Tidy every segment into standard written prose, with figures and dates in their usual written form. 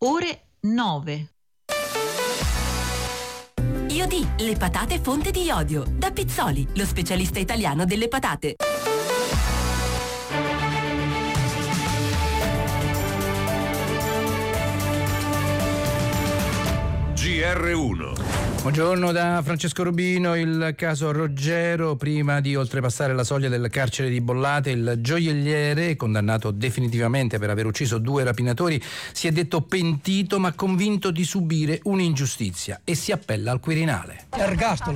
ore 9. Iodì, le patate fonte di iodio. Da Pizzoli, lo specialista italiano delle patate. GR1. Buongiorno da Francesco Rubino. Il caso Roggero: prima di oltrepassare la soglia del carcere di Bollate, il gioielliere, condannato definitivamente per aver ucciso 2 rapinatori, si è detto pentito ma convinto di subire un'ingiustizia e si appella al Quirinale. Ergastolo.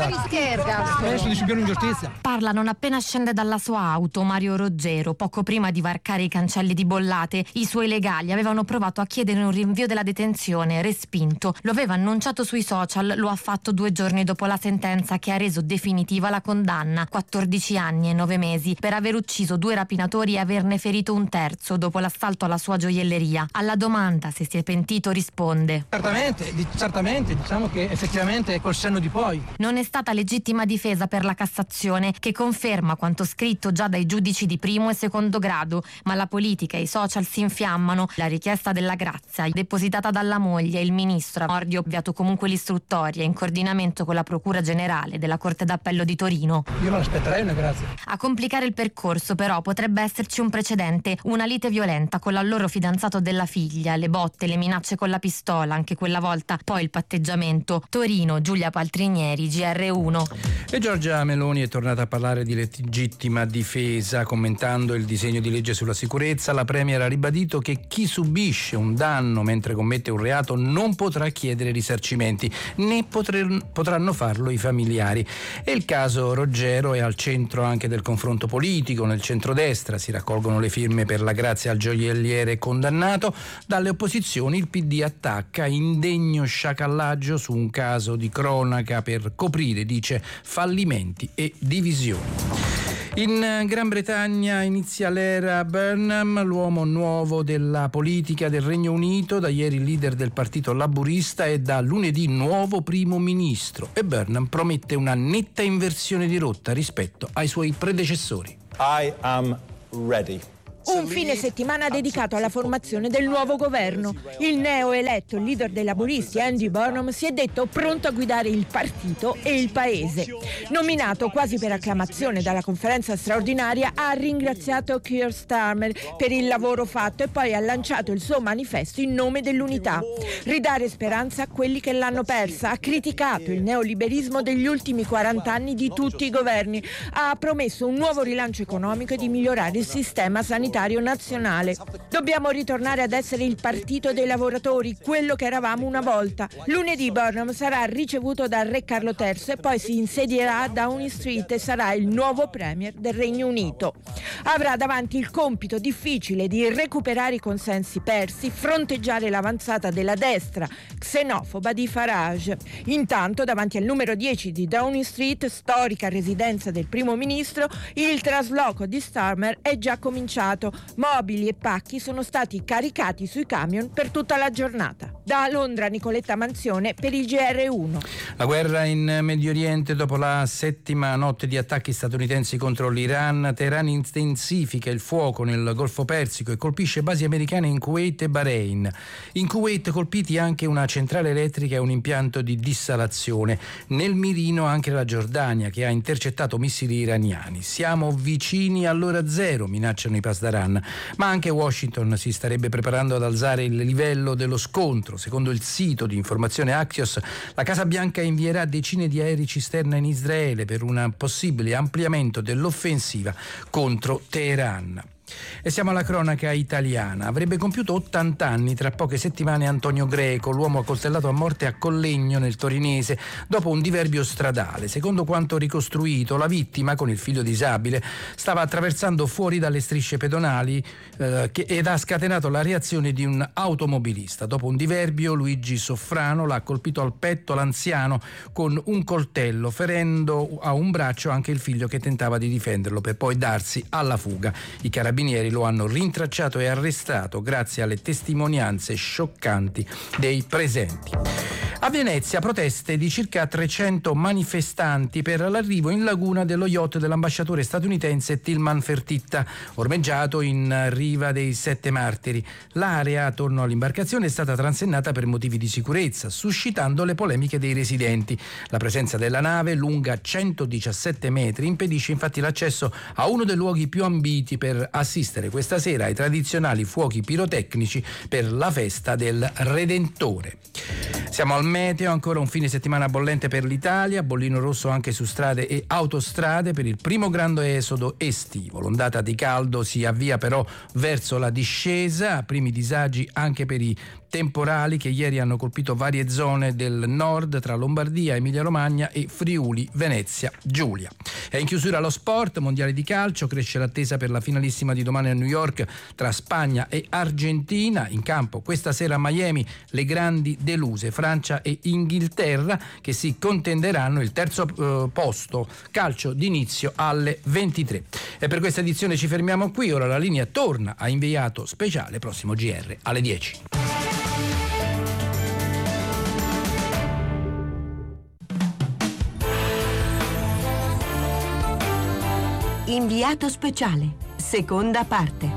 Penso di subire un'ingiustizia. Parla non appena scende dalla sua auto Mario Roggero, poco prima di varcare i cancelli di Bollate. I suoi legali avevano provato a chiedere un rinvio della detenzione, respinto. Lo aveva annunciato sui social, lo ha fatto 2 giorni dopo la sentenza che ha reso definitiva la condanna, 14 anni e 9 mesi, per aver ucciso 2 rapinatori e averne ferito un terzo dopo l'assalto alla sua gioielleria. Alla domanda se si è pentito risponde: Certamente, diciamo che effettivamente col senno di poi. Non è stata legittima difesa per la Cassazione, che conferma quanto scritto già dai giudici di primo e secondo grado, ma la politica e i social si infiammano. La richiesta della grazia, depositata dalla moglie e il ministro, ha ovviato comunque l'istruttoria in coordinamento con la Procura Generale della Corte d'Appello di Torino. Io me l'aspetterei una grazia. A complicare il percorso però potrebbe esserci un precedente, una lite violenta con l'allora fidanzato della figlia, le botte, le minacce con la pistola, anche quella volta, poi il patteggiamento. Torino, Giulia Paltrinieri, GR1. E Giorgia Meloni è tornata a parlare di legittima difesa. Commentando il disegno di legge sulla sicurezza, la Premier ha ribadito che chi subisce un danno mentre commette un reato non potrà chiedere risarcimenti, né potranno farlo i familiari. E il caso Roggero è al centro anche del confronto politico. Nel centrodestra si raccolgono le firme per la grazia al gioielliere condannato. Dalle opposizioni il PD attacca indegno sciacallaggio su un caso di cronaca per coprire, dice, fallimenti e divisioni. In Gran Bretagna inizia l'era Burnham, l'uomo nuovo della politica del Regno Unito. Da ieri il leader del partito laburista e da lunedì nuovo primo ministro. E Burnham promette una netta inversione di rotta rispetto ai suoi predecessori. I am ready. Un fine settimana dedicato alla formazione del nuovo governo. Il neoeletto leader dei laburisti Andy Burnham si è detto pronto a guidare il partito e il paese. Nominato quasi per acclamazione dalla conferenza straordinaria, ha ringraziato Keir Starmer per il lavoro fatto e poi ha lanciato il suo manifesto in nome dell'unità. Ridare speranza a quelli che l'hanno persa. Ha criticato il neoliberismo degli ultimi 40 anni di tutti i governi. Ha promesso un nuovo rilancio economico e di migliorare il sistema sanitario nazionale. Dobbiamo ritornare ad essere il partito dei lavoratori, quello che eravamo una volta. Lunedì Burnham sarà ricevuto dal re Carlo III e poi si insedierà a Downing Street e sarà il nuovo premier del Regno Unito. Avrà davanti il compito difficile di recuperare i consensi persi, fronteggiare l'avanzata della destra xenofoba di Farage. Intanto, davanti al numero 10 di Downing Street, storica residenza del primo ministro, il trasloco di Starmer è già cominciato. Mobili e pacchi sono stati caricati sui camion per tutta la giornata. Da Londra Nicoletta Manzione per il GR1. La guerra in Medio Oriente dopo la 7ª notte di attacchi statunitensi contro l'Iran. Teheran intensifica il fuoco nel Golfo Persico e colpisce basi americane in Kuwait e Bahrain. In Kuwait colpiti anche una centrale elettrica e un impianto di dissalazione. Nel mirino anche la Giordania, che ha intercettato missili iraniani. Siamo vicini all'ora zero, minacciano i pasdaran. Ma anche Washington si starebbe preparando ad alzare il livello dello scontro. Secondo il sito di informazione Axios, la Casa Bianca invierà decine di aerei cisterna in Israele per un possibile ampliamento dell'offensiva contro Teheran. E siamo alla cronaca italiana. Avrebbe compiuto 80 anni tra poche settimane Antonio Greco, l'uomo accoltellato a morte a Collegno nel Torinese dopo un diverbio stradale. Secondo quanto ricostruito, la vittima, con il figlio disabile, stava attraversando fuori dalle strisce pedonali ed ha scatenato la reazione di un automobilista. Dopo un diverbio, Luigi Soffrano l'ha colpito al petto l'anziano con un coltello, ferendo a un braccio anche il figlio che tentava di difenderlo, per poi darsi alla fuga. I carabinieri carabinieri lo hanno rintracciato e arrestato grazie alle testimonianze scioccanti dei presenti. A Venezia proteste di circa 300 manifestanti per l'arrivo in laguna dello yacht dell'ambasciatore statunitense Tillman Fertitta, ormeggiato in riva dei Sette Martiri. L'area attorno all'imbarcazione è stata transennata per motivi di sicurezza, suscitando le polemiche dei residenti. La presenza della nave, lunga 117 metri, impedisce infatti l'accesso a uno dei luoghi più ambiti per assistere questa sera ai tradizionali fuochi pirotecnici per la festa del Redentore. Siamo al meteo, ancora un fine settimana bollente per l'Italia, bollino rosso anche su strade e autostrade per il primo grande esodo estivo. L'ondata di caldo si avvia però verso la discesa, primi disagi anche per i temporali che ieri hanno colpito varie zone del nord tra Lombardia, Emilia-Romagna e Friuli, Venezia, Giulia. E in chiusura lo sport, mondiale di calcio, cresce l'attesa per la finalissima di domani a New York tra Spagna e Argentina. In campo questa sera a Miami le grandi deluse Francia e Inghilterra che si contenderanno il terzo posto, calcio d'inizio alle 23. E per questa edizione ci fermiamo qui, ora la linea torna a inviato speciale, prossimo GR alle 10. Inviato speciale, seconda parte.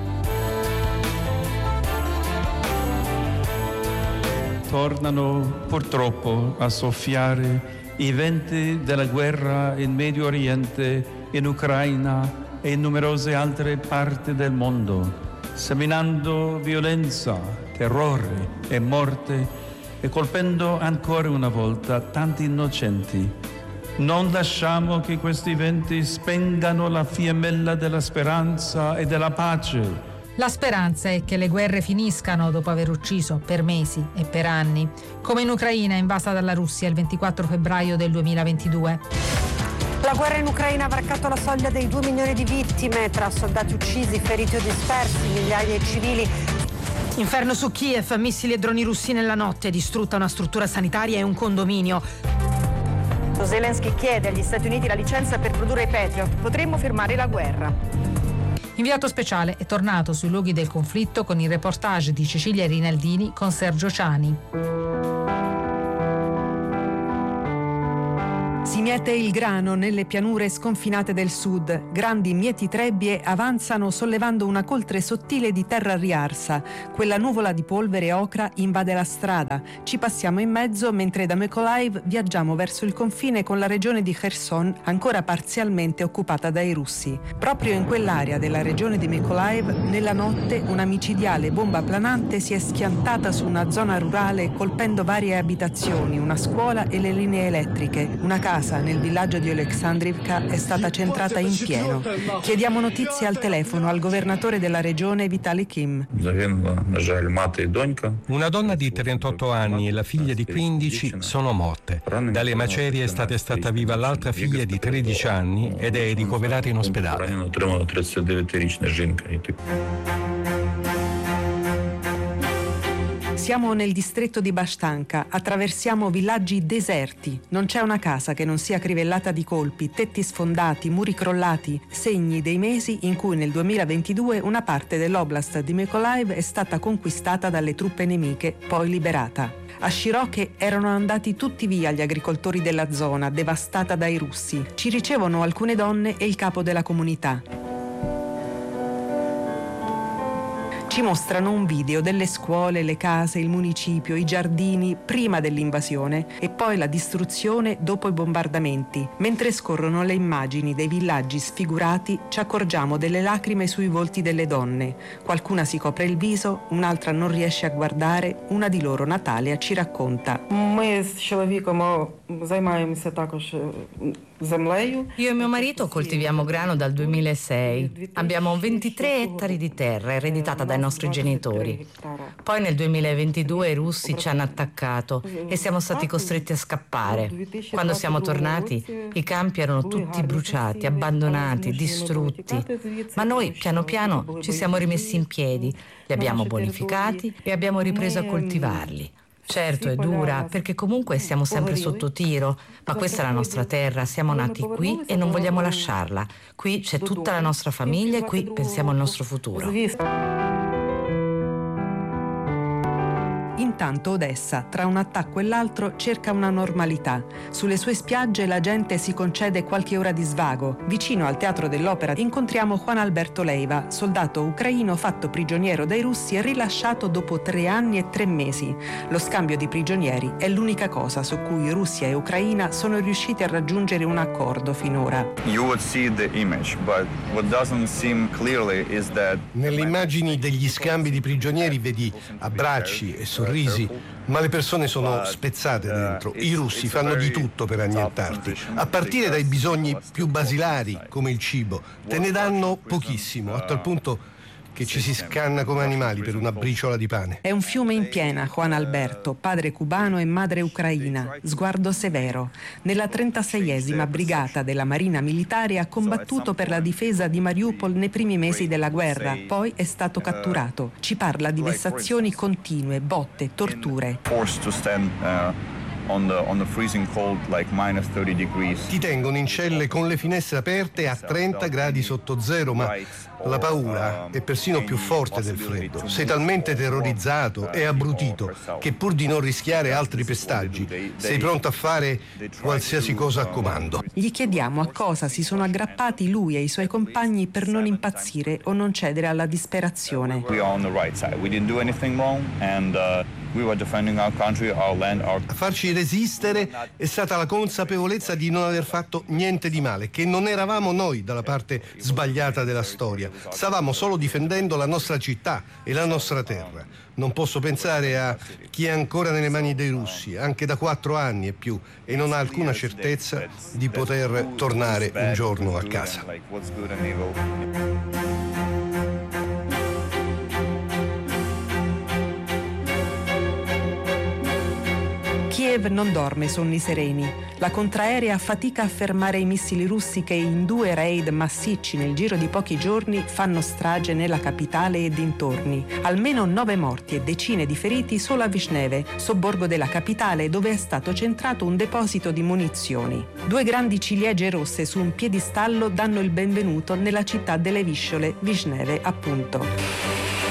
Tornano purtroppo a soffiare i venti della guerra in Medio Oriente, in Ucraina e in numerose altre parti del mondo, seminando violenza, terrore e morte e colpendo ancora una volta tanti innocenti. Non lasciamo che questi venti spengano la fiammella della speranza e della pace. La speranza è che le guerre finiscano dopo aver ucciso per mesi e per anni, come in Ucraina invasa dalla Russia il 24 febbraio del 2022. La guerra in Ucraina ha varcato la soglia dei 2 milioni di vittime, tra soldati uccisi, feriti o dispersi, migliaia di civili. Inferno su Kiev, missili e droni russi nella notte, distrutta una struttura sanitaria e un condominio. Zelensky chiede agli Stati Uniti la licenza per produrre i Patriot. Potremmo fermare la guerra. Inviato speciale è tornato sui luoghi del conflitto con il reportage di Cecilia Rinaldini con Sergio Ciani. Si miete il grano nelle pianure sconfinate del sud. Grandi mieti trebbie avanzano sollevando una coltre sottile di terra riarsa. Quella nuvola di polvere ocra invade la strada. Ci passiamo in mezzo mentre da Mykolaiv viaggiamo verso il confine con la regione di Kherson, ancora parzialmente occupata dai russi. Proprio in quell'area della regione di Mykolaiv, nella notte, una micidiale bomba planante si è schiantata su una zona rurale colpendo varie abitazioni, una scuola e le linee elettriche. Una casa nel villaggio di Oleksandrivka è stata centrata in pieno. Chiediamo notizie al telefono al governatore della regione Vitali Kim. Una donna di 38 anni e la figlia di 15 sono morte. Dalle macerie è stata viva l'altra figlia di 13 anni ed è ricoverata in ospedale. Siamo nel distretto di Bashtanka, attraversiamo villaggi deserti. Non c'è una casa che non sia crivellata di colpi, tetti sfondati, muri crollati, segni dei mesi in cui nel 2022 una parte dell'oblast di Mykolaiv è stata conquistata dalle truppe nemiche, poi liberata. A Shiroke erano andati tutti via gli agricoltori della zona, devastata dai russi. Ci ricevono alcune donne e il capo della comunità. Ci mostrano un video delle scuole, le case, il municipio, i giardini prima dell'invasione e poi la distruzione dopo i bombardamenti. Mentre scorrono le immagini dei villaggi sfigurati, ci accorgiamo delle lacrime sui volti delle donne. Qualcuna si copre il viso, un'altra non riesce a guardare. Una di loro, Natalia, ci racconta. Io e mio marito coltiviamo grano dal 2006. Abbiamo 23 ettari di terra ereditata dai nostri genitori. Poi nel 2022 i russi ci hanno attaccato e siamo stati costretti a scappare. Quando siamo tornati, i campi erano tutti bruciati, abbandonati, distrutti. Ma noi, piano piano, ci siamo rimessi in piedi, li abbiamo bonificati e abbiamo ripreso a coltivarli. Certo, è dura, perché comunque siamo sempre sotto tiro, ma questa è la nostra terra, siamo nati qui e non vogliamo lasciarla. Qui c'è tutta la nostra famiglia e qui pensiamo al nostro futuro. Intanto Odessa, tra un attacco e l'altro, cerca una normalità. Sulle sue spiagge la gente si concede qualche ora di svago. Vicino al Teatro dell'Opera incontriamo Juan Alberto Leiva, soldato ucraino fatto prigioniero dai russi e rilasciato dopo 3 anni e 3 mesi. Lo scambio di prigionieri è l'unica cosa su cui Russia e Ucraina sono riusciti a raggiungere un accordo finora. Nelle immagini degli scambi di prigionieri vedi abbracci e sorrisi, ma le persone sono spezzate dentro. I russi fanno di tutto per annientarti, a partire dai bisogni più basilari, come il cibo. Te ne danno pochissimo, a tal punto che ci si scanna come animali per una briciola di pane. È un fiume in piena, Juan Alberto, padre cubano e madre ucraina, sguardo severo. Nella 36esima brigata della Marina Militare ha combattuto per la difesa di Mariupol nei primi mesi della guerra, poi è stato catturato. Ci parla di vessazioni continue, botte, torture. Ti tengono in celle con le finestre aperte a 30 gradi sotto zero, ma la paura è persino più forte del freddo. Sei talmente terrorizzato e abbrutito che pur di non rischiare altri pestaggi sei pronto a fare qualsiasi cosa a comando. Gli chiediamo a cosa si sono aggrappati lui e i suoi compagni per non impazzire o non cedere alla disperazione. A farci resistere è stata la consapevolezza di non aver fatto niente di male, che non eravamo noi dalla parte sbagliata della storia. Stavamo solo difendendo la nostra città e la nostra terra. Non posso pensare a chi è ancora nelle mani dei russi, anche da 4 anni e più, e non ha alcuna certezza di poter tornare un giorno a casa. Kiev non dorme sonni sereni. La contraerea fatica a fermare i missili russi che in 2 raid massicci nel giro di pochi giorni fanno strage nella capitale e dintorni. Almeno 9 morti e decine di feriti solo a Vishneve, sobborgo della capitale dove è stato centrato un deposito di munizioni. 2 grandi ciliegie rosse su un piedistallo danno il benvenuto nella città delle Visciole, Vishneve appunto.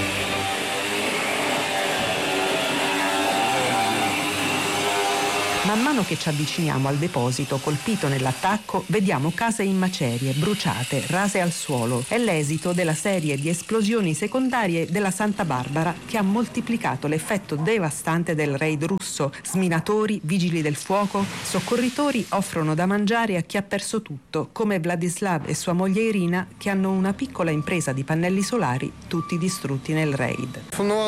Man mano che ci avviciniamo al deposito colpito nell'attacco, vediamo case in macerie, bruciate, rase al suolo. È l'esito della serie di esplosioni secondarie della Santa Barbara che ha moltiplicato l'effetto devastante del raid russo. Sminatori, vigili del fuoco, soccorritori offrono da mangiare a chi ha perso tutto, come Vladislav e sua moglie Irina, che hanno una piccola impresa di pannelli solari, tutti distrutti nel raid.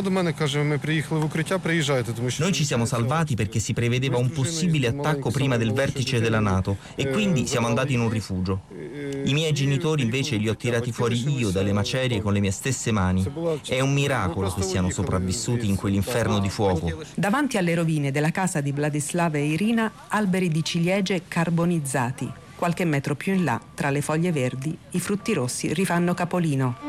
Noi ci siamo salvati perché si prevedeva un possibile attacco prima del vertice della NATO e quindi siamo andati in un rifugio. I miei genitori invece li ho tirati fuori io dalle macerie con le mie stesse mani. È un miracolo che siano sopravvissuti in quell'inferno di fuoco. Davanti alle rovine della casa di Vladislav e Irina, alberi di ciliegie carbonizzati. Qualche metro più in là, tra le foglie verdi, i frutti rossi rifanno capolino.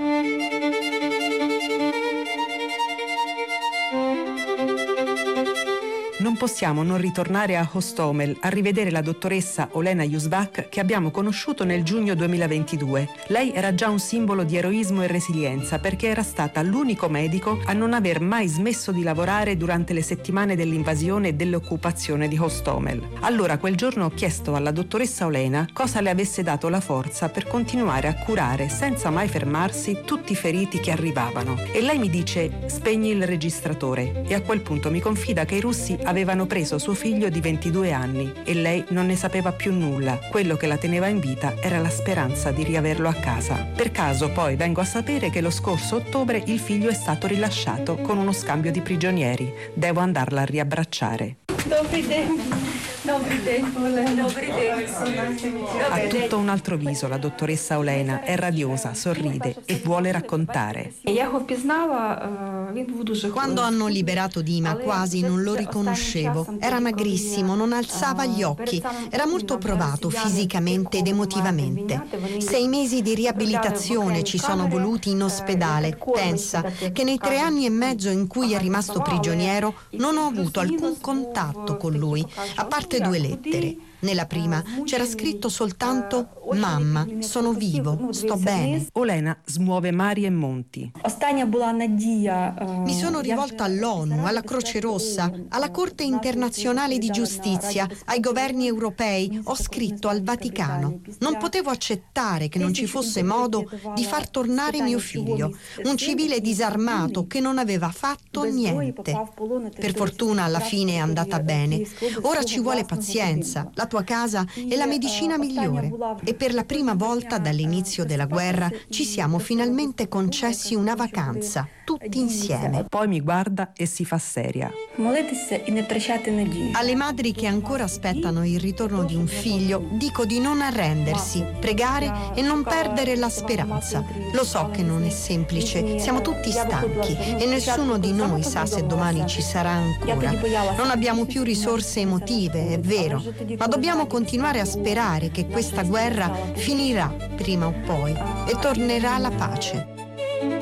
Non possiamo non ritornare a Hostomel a rivedere la dottoressa Olena Yusbak che abbiamo conosciuto nel giugno 2022. Lei era già un simbolo di eroismo e resilienza perché era stata l'unico medico a non aver mai smesso di lavorare durante le settimane dell'invasione e dell'occupazione di Hostomel. Allora quel giorno ho chiesto alla dottoressa Olena cosa le avesse dato la forza per continuare a curare senza mai fermarsi tutti i feriti che arrivavano. E lei mi dice: spegni il registratore. E a quel punto mi confida che i russi avevano preso suo figlio di 22 anni e lei non ne sapeva più nulla. Quello che la teneva in vita era la speranza di riaverlo a casa. Per caso poi vengo a sapere che lo scorso ottobre il figlio è stato rilasciato con uno scambio di prigionieri. Devo andarla a riabbracciare. Ha tutto un altro viso la dottoressa Olena, è radiosa, sorride e vuole raccontare. Quando hanno liberato Dima quasi non lo riconoscevo. Era magrissimo, non alzava gli occhi, era molto provato fisicamente ed emotivamente. 6 mesi di riabilitazione ci sono voluti in ospedale. Pensa che nei 3 anni e mezzo in cui è rimasto prigioniero non ho avuto alcun contatto con lui, a parte 2 lettere. Nella prima c'era scritto soltanto «Mamma, sono vivo, sto bene». Olena smuove mari e monti. Mi sono rivolta all'ONU, alla Croce Rossa, alla Corte Internazionale di Giustizia, ai governi europei, ho scritto al Vaticano. Non potevo accettare che non ci fosse modo di far tornare mio figlio, un civile disarmato che non aveva fatto niente. Per fortuna alla fine è andata bene. Ora ci vuole pazienza. La tua casa è la medicina migliore e per la prima volta dall'inizio della guerra ci siamo finalmente concessi una vacanza, tutti insieme. Poi mi guarda e si fa seria. Alle madri che ancora aspettano il ritorno di un figlio dico di non arrendersi, pregare e non perdere la speranza. Lo so che non è semplice, siamo tutti stanchi e nessuno di noi sa se domani ci sarà ancora. Non abbiamo più risorse emotive, è vero, ma dobbiamo continuare a sperare che questa guerra finirà prima o poi e tornerà la pace.